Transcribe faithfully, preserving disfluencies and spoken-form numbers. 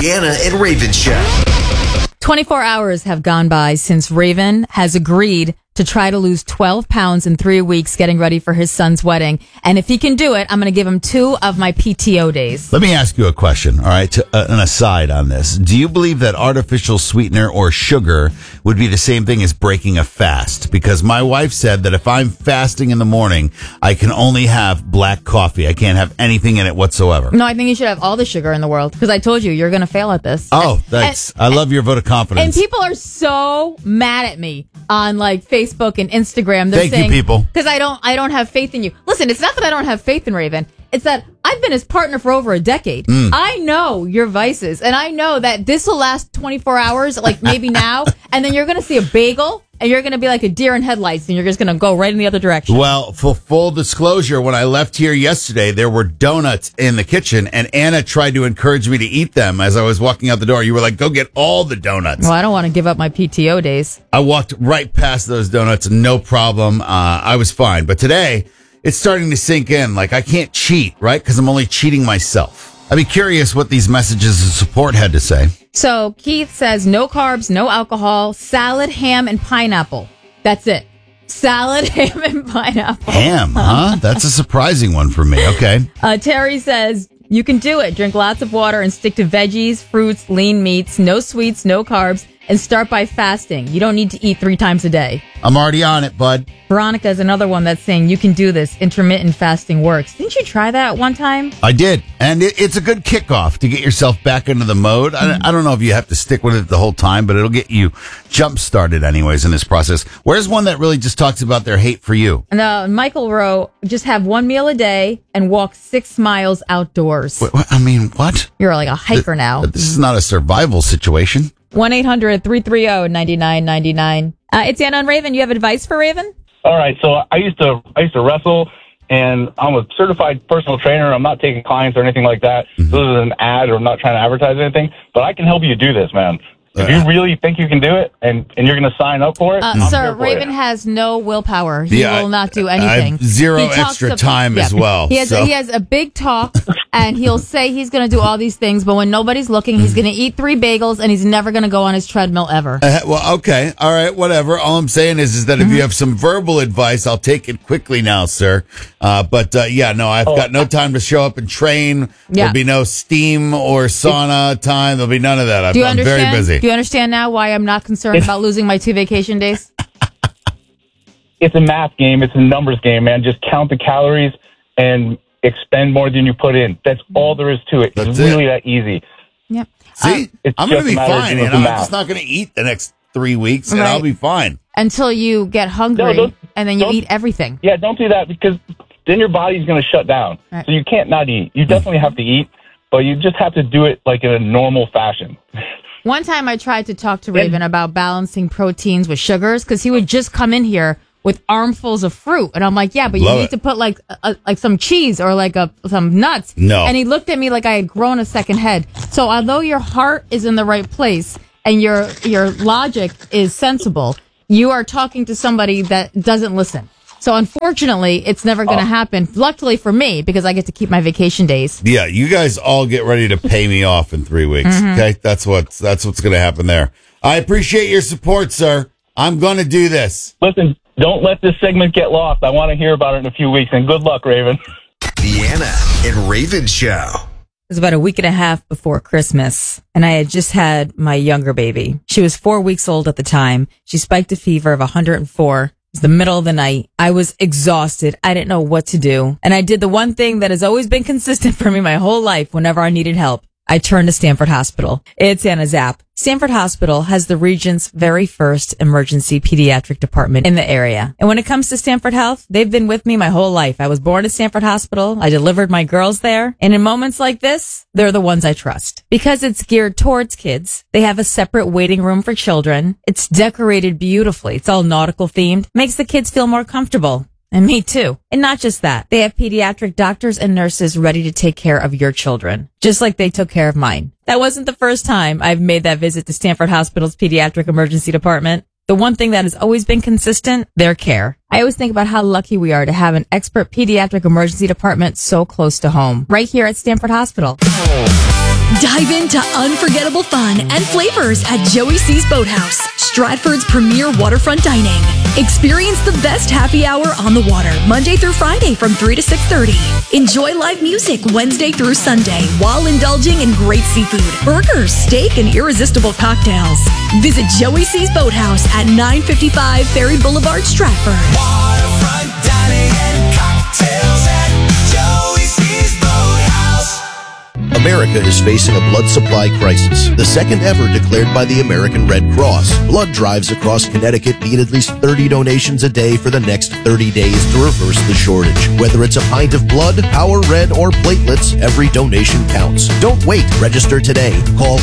Deanna and Raven Show. twenty-four hours have gone by since Raven has agreed to try to lose twelve pounds in three weeks getting ready for his son's wedding. And if he can do it, I'm going to give him two of my P T O days. Let me ask you a question, all right, to, uh, an aside on this. Do you believe that artificial sweetener or sugar would be the same thing as breaking a fast? Because my wife said that if I'm fasting in the morning, I can only have black coffee. I can't have anything in it whatsoever. No, I think you should have all the sugar in the world because I told you, you're going to fail at this. Oh, thanks. And, I love your vote of confidence. And people are so mad at me on like Facebook and Instagram. They're Thank saying, you, people. Because I don't, I don't have faith in you. Listen, it's not that I don't have faith in Raven. It's that I've been his partner for over a decade. Mm. I know your vices, and I know that this will last twenty-four hours, like maybe now, and then you're going to see a bagel, and you're going to be like a deer in headlights, and you're just going to go right in the other direction. Well, for full disclosure, when I left here yesterday, there were donuts in the kitchen, and Anna tried to encourage me to eat them as I was walking out the door. You were like, go get all the donuts. Well, I don't want to give up my P T O days. I walked right past those donuts, no problem. Uh, I was fine. But today, it's starting to sink in. Like, I can't cheat, right? Because I'm only cheating myself. I'd be curious what these messages of support had to say. So Keith says no carbs, no alcohol, salad, ham, and pineapple. That's it. Salad, ham, and pineapple. Ham, huh? That's a surprising one for me. Okay. Uh, Terry says you can do it. Drink lots of water and stick to veggies, fruits, lean meats, no sweets, no carbs, and start by fasting. You don't need to eat three times a day. I'm already on it, bud. Veronica is another one that's saying you can do this. Intermittent fasting works. Didn't you try that one time? I did. And it, it's a good kickoff to get yourself back into the mode. Mm-hmm. I, I don't know if you have to stick with it the whole time, but it'll get you jump started anyways in this process. Where's one that really just talks about their hate for you? No, Michael Rowe, just have one meal a day and walk six miles outdoors. What, what, I mean, what? You're like a hiker Th- now. This is not a survival situation. one eight hundred three three zero nine nine nine nine. Uh, it's Anna and Raven. You have advice for Raven? All right. So I used to I used to wrestle, and I'm a certified personal trainer. I'm not taking clients or anything like that. Mm-hmm. This is an ad, or I'm not trying to advertise anything. But I can help you do this, man. If you really think you can do it, and, and you're going to sign up for it, uh, sir, Raven you. has no willpower. He yeah, will not do I, anything. I have zero extra to, time yeah. as well. He has, so. he has a big talk, and he'll say he's going to do all these things, but when nobody's looking, he's going to eat three bagels, and he's never going to go on his treadmill ever. Uh, well, okay. All right, whatever. All I'm saying is, is that if mm-hmm. you have some verbal advice, I'll take it quickly now, sir. Uh, but, uh, yeah, no, I've oh, got no time to show up and train. Yeah. There'll be no steam or sauna time. There'll be none of that. I'm, do you I'm understand? very busy. Do you understand now why I'm not concerned about losing my two vacation days? It's a math game. It's a numbers game, man. Just count the calories and expend more than you put in. That's all there is to it. That's it's it. really that easy. Yep. See, um, I'm going to be fine. And I'm just not going to eat the next three weeks, and right. I'll be fine. Until you get hungry, no, and then you eat everything. Yeah, don't do that, because then your body's going to shut down. Right. So you can't not eat. You definitely have to eat, but you just have to do it like in a normal fashion. One time I tried to talk to Raven about balancing proteins with sugars, because he would just come in here with armfuls of fruit. And I'm like, yeah, but you Love need it. to put like a, like some cheese or like a, some nuts. No. And he looked at me like I had grown a second head. So although your heart is in the right place and your your logic is sensible, you are talking to somebody that doesn't listen. So unfortunately, it's never going to oh. happen. Luckily for me, because I get to keep my vacation days. Yeah, you guys all get ready to pay me off in three weeks. Mm-hmm. Okay, that's what's that's what's going to happen there. I appreciate your support, sir. I'm going to do this. Listen, don't let this segment get lost. I want to hear about it in a few weeks. And good luck, Raven. The Anna and Raven Show. It was about a week and a half before Christmas, and I had just had my younger baby. She was four weeks old at the time. She spiked a fever of one hundred four. It was the middle of the night. I was exhausted. I didn't know what to do. And I did the one thing that has always been consistent for me my whole life whenever I needed help. I turned to Stanford Hospital. It's Anna's app. Stanford Hospital has the region's very first emergency pediatric department in the area. And when it comes to Stanford Health, they've been with me my whole life. I was born at Stanford Hospital. I delivered my girls there. And in moments like this, they're the ones I trust. Because it's geared towards kids, they have a separate waiting room for children. It's decorated beautifully. It's all nautical themed. Makes the kids feel more comfortable. And me too. And not just that, they have pediatric doctors and nurses ready to take care of your children, just like they took care of mine. That wasn't the first time I've made that visit to Stanford Hospital's pediatric emergency department. The one thing that has always been consistent, their care. I always think about how lucky we are to have an expert pediatric emergency department so close to home, right here at Stanford Hospital. Dive into unforgettable fun and flavors at Joey C's Boathouse, Stratford's premier waterfront dining. Experience the best happy hour on the water, Monday through Friday from three to six thirty. Enjoy live music Wednesday through Sunday while indulging in great seafood, burgers, steak, and irresistible cocktails. Visit Joey C's Boathouse at nine fifty-five Ferry Boulevard, Stratford. Waterfront dining and cocktails at Joey C's Boathouse. America is facing a blood supply crisis, the second ever declared by the American Red Cross. Blood drives across Connecticut need at least thirty donations a day for the next thirty days to reverse the shortage. Whether it's a pint of blood, Power Red, or platelets, every donation counts. Don't wait. Register today. Call